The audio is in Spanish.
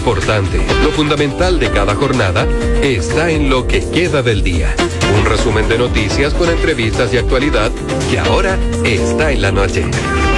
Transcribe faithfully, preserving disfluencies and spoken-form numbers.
importante, lo fundamental de cada jornada, está en lo que queda del día. Un resumen de noticias con entrevistas y actualidad que ahora está en la noche.